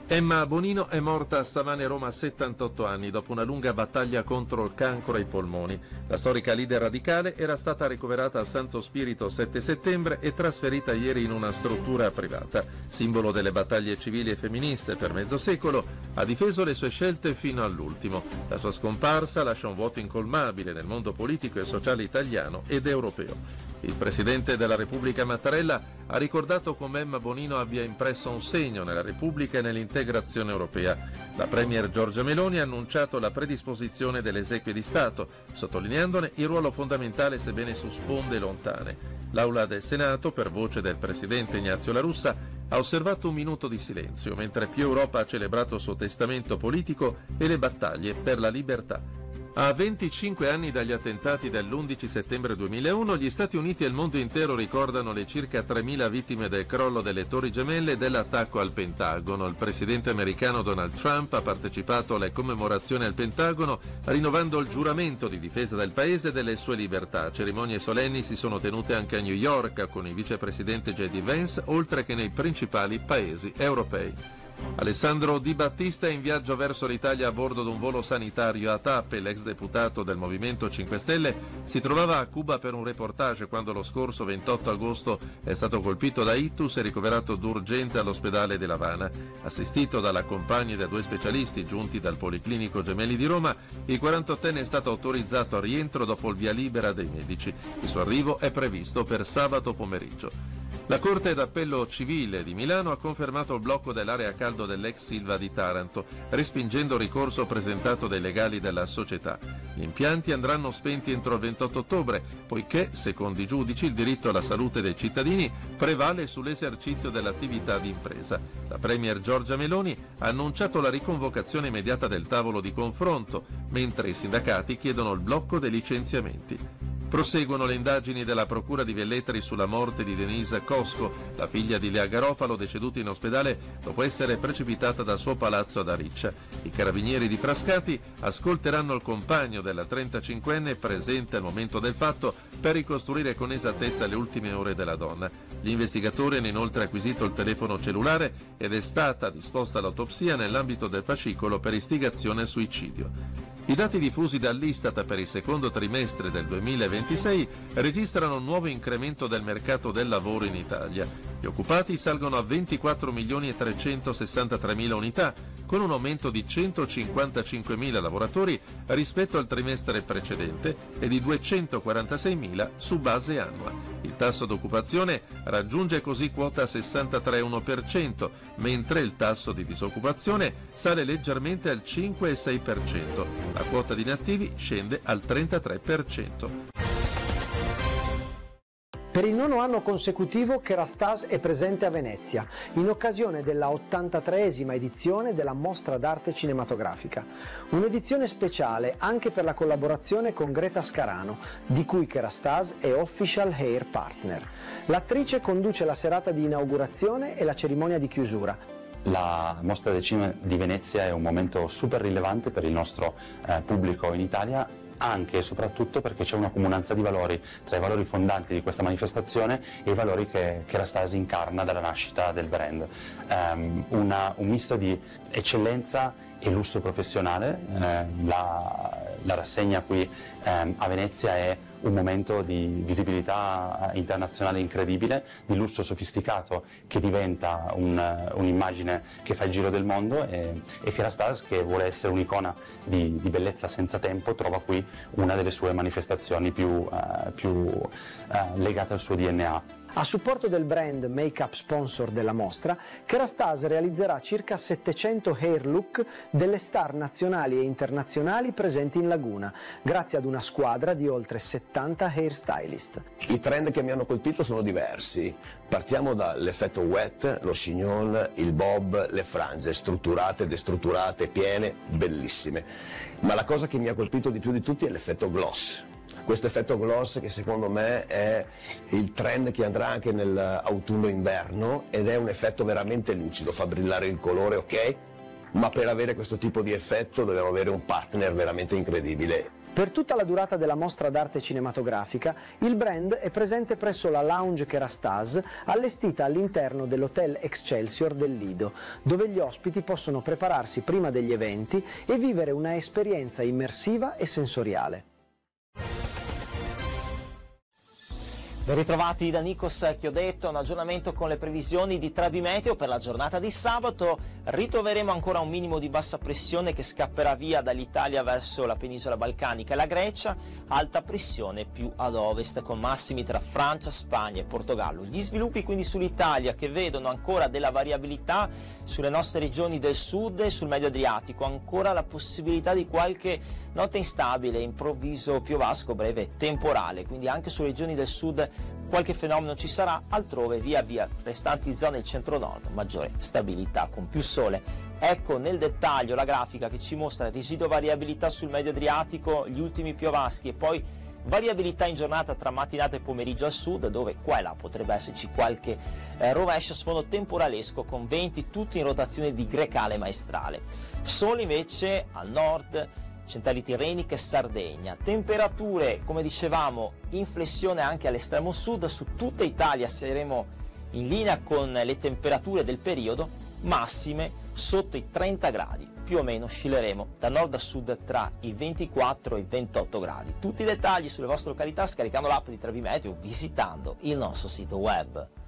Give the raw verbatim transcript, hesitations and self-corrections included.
Emma Bonino è morta stamane a Roma a settantotto anni dopo una lunga battaglia contro il cancro ai polmoni. La storica leader radicale era stata ricoverata a Santo Spirito sette settembre e trasferita ieri in una struttura privata. Simbolo delle battaglie civili e femministe per mezzo secolo, ha difeso le sue scelte fino all'ultimo. La sua scomparsa lascia un vuoto incolmabile nel mondo politico e sociale italiano ed europeo. Il Presidente della Repubblica Mattarella ha ricordato come Emma Bonino abbia impresso un segno nella Repubblica e nell'integrazione europea. La Premier Giorgia Meloni ha annunciato la predisposizione delle esequie di Stato, sottolineandone il ruolo fondamentale sebbene su sponde lontane. L'Aula del Senato, per voce del Presidente Ignazio La Russa, ha osservato un minuto di silenzio, mentre più Europa ha celebrato il suo testamento politico e le battaglie per la libertà. A venticinque anni dagli attentati dell'undici settembre duemilauno, gli Stati Uniti e il mondo intero ricordano le circa tremila vittime del crollo delle Torri Gemelle e dell'attacco al Pentagono. Il presidente americano Donald Trump ha partecipato alle commemorazioni al Pentagono, rinnovando il giuramento di difesa del paese e delle sue libertà. Cerimonie solenni si sono tenute anche a New York con il vicepresidente J D Vance, oltre che nei principali paesi europei. Alessandro Di Battista è in viaggio verso l'Italia a bordo di un volo sanitario a tappe. L'ex deputato del Movimento cinque Stelle si trovava a Cuba per un reportage quando lo scorso ventotto agosto è stato colpito da ictus e ricoverato d'urgenza all'ospedale di L'Avana. Assistito dalla compagna e da due specialisti giunti dal Policlinico Gemelli di Roma, il quarantottenne è stato autorizzato al rientro dopo il via libera dei medici. Il suo arrivo è previsto per sabato pomeriggio. La Corte d'Appello Civile di Milano ha confermato il blocco dell'area a caldo dell'ex Silva di Taranto, respingendo il ricorso presentato dai legali della società. Gli impianti andranno spenti entro il ventotto ottobre, poiché, secondo i giudici, il diritto alla salute dei cittadini prevale sull'esercizio dell'attività di impresa. La Premier Giorgia Meloni ha annunciato la riconvocazione immediata del tavolo di confronto, mentre i sindacati chiedono il blocco dei licenziamenti. Proseguono le indagini della Procura di Velletri sulla morte di Denise Cosco, la figlia di Lea Garofalo, deceduta in ospedale dopo essere precipitata dal suo palazzo ad Ariccia. I carabinieri di Frascati ascolteranno il compagno della trentacinquenne presente al momento del fatto per ricostruire con esattezza le ultime ore della donna. Gli investigatori hanno inoltre acquisito il telefono cellulare ed è stata disposta l'autopsia nell'ambito del fascicolo per istigazione al suicidio. I dati diffusi dall'Istat per il secondo trimestre del duemilaventisei registrano un nuovo incremento del mercato del lavoro in Italia. Gli occupati salgono a ventiquattro milioni e trecentosessantatremila unità, con un aumento di centocinquantacinquemila lavoratori rispetto al trimestre precedente e di duecentoquarantaseimila su base annua. Il tasso d'occupazione raggiunge così quota sessantatré virgola uno per cento, mentre il tasso di disoccupazione sale leggermente al cinque virgola sei per cento. La quota di inattivi scende al trentatré per cento. Per il nono anno consecutivo Kerastase è presente a Venezia, in occasione della ottantatreesima edizione della Mostra d'Arte Cinematografica. Un'edizione speciale anche per la collaborazione con Greta Scarano, di cui Kerastase è Official Hair Partner. L'attrice conduce la serata di inaugurazione e la cerimonia di chiusura. La Mostra del Cinema di Venezia è un momento super rilevante per il nostro eh, pubblico in Italia, anche e soprattutto perché c'è una comunanza di valori tra i valori fondanti di questa manifestazione e i valori che Kerastase incarna dalla nascita del brand. Um, una, un misto di eccellenza e lusso professionale. Eh, la, la rassegna qui eh, a Venezia è un momento di visibilità internazionale incredibile, di lusso sofisticato che diventa un, un'immagine che fa il giro del mondo, e, e Kerastase, che vuole essere un'icona di, di bellezza senza tempo, trova qui una delle sue manifestazioni più, uh, più uh, legate al suo D N A. A supporto del brand make-up sponsor della mostra, Kerastase realizzerà circa settecento hair look delle star nazionali e internazionali presenti in Laguna, grazie ad una squadra di oltre settanta hairstylist. I trend che mi hanno colpito sono diversi. Partiamo dall'effetto wet, lo chignon, il bob, le frange strutturate, destrutturate, piene, bellissime. Ma la cosa che mi ha colpito di più di tutti è l'effetto gloss. Questo effetto gloss che secondo me è il trend che andrà anche nell'autunno-inverno ed è un effetto veramente lucido, fa brillare il colore, ok? Ma per avere questo tipo di effetto dobbiamo avere un partner veramente incredibile. Per tutta la durata della mostra d'arte cinematografica, il brand è presente presso la Lounge Kerastase, allestita all'interno dell'Hotel Excelsior del Lido, dove gli ospiti possono prepararsi prima degli eventi e vivere una esperienza immersiva e sensoriale. Ben ritrovati da Nikos Chiodetto, un aggiornamento con le previsioni di Trebi Meteo per la giornata di sabato. Ritroveremo ancora un minimo di bassa pressione che scapperà via dall'Italia verso la penisola balcanica e la Grecia, alta pressione più ad ovest con massimi tra Francia, Spagna e Portogallo. Gli sviluppi quindi sull'Italia che vedono ancora della variabilità sulle nostre regioni del sud e sul Medio Adriatico, ancora la possibilità di qualche notte instabile, improvviso piovasco breve e temporale, quindi anche sulle regioni del sud qualche fenomeno ci sarà, altrove via via restanti zone del centro-nord, maggiore stabilità con più sole. Ecco nel dettaglio la grafica che ci mostra residua variabilità sul Medio Adriatico, gli ultimi piovaschi e poi variabilità in giornata tra mattinata e pomeriggio al sud, dove qua e là potrebbe esserci qualche eh, rovescio a sfondo temporalesco con venti tutti in rotazione di grecale maestrale. Sole invece al nord, centrali tirreniche e Sardegna. Temperature, come dicevamo, in flessione anche all'estremo sud, su tutta Italia saremo in linea con le temperature del periodo, massime sotto i trenta gradi, più o meno oscilleremo da nord a sud tra i ventiquattro e i ventotto gradi. Tutti i dettagli sulle vostre località scaricando l'app di Trebi Meteo, visitando il nostro sito web.